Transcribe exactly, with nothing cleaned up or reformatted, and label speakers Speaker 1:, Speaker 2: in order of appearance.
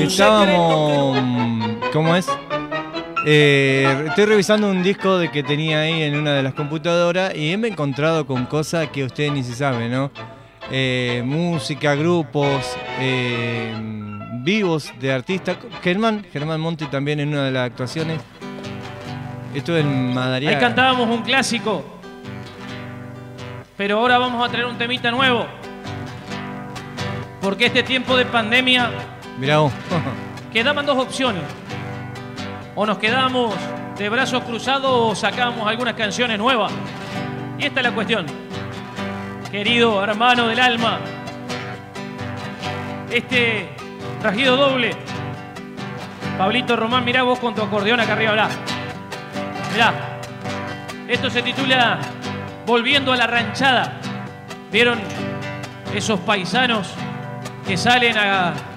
Speaker 1: estábamos... ¿Cómo es? Eh, estoy revisando un disco de que tenía ahí en una de las computadoras y me he encontrado con cosas que usted ni se sabe, ¿no? Eh, música, grupos, eh, vivos de artistas. Germán, Germán Monti también en una de las actuaciones. Esto en Madariaga.
Speaker 2: Ahí cantábamos un clásico. Pero ahora vamos a traer un temita nuevo. Porque este tiempo de pandemia...
Speaker 1: Mirá vos.
Speaker 2: Quedaban dos opciones. O nos quedamos de brazos cruzados o sacamos algunas canciones nuevas. Y esta es la cuestión. Querido hermano del alma, este rasguido doble. Pablito Román, mirá vos con tu acordeón acá arriba, mirá. Mirá. Esto se titula Volviendo a la ranchada. ¿Vieron esos paisanos que salen a